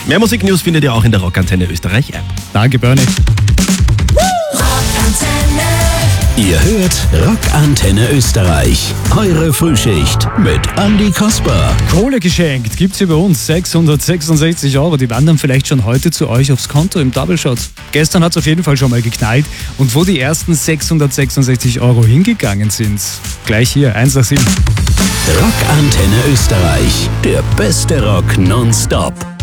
Mehr Musiknews findet ihr auch in der Rockantenne Österreich App. Danke, Bernie. Ihr hört Rockantenne Österreich. Eure Frühschicht mit Andi Kasper. Kohle geschenkt gibt's hier bei uns. 666 Euro. Die wandern vielleicht schon heute zu euch aufs Konto im Double Shot. Gestern hat's auf jeden Fall schon mal geknallt. Und wo die ersten 666 Euro hingegangen sind, gleich hier, 1 nach 7. Rockantenne Österreich. Der beste Rock nonstop.